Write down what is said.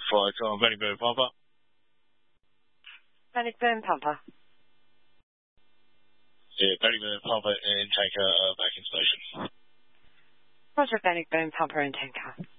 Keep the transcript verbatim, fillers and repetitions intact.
Flight on Bannockburn Papa. Bannockburn Papa. Yeah, Bannockburn Papa and tanker uh, back in station. Roger, Bannockburn Papa and tanker.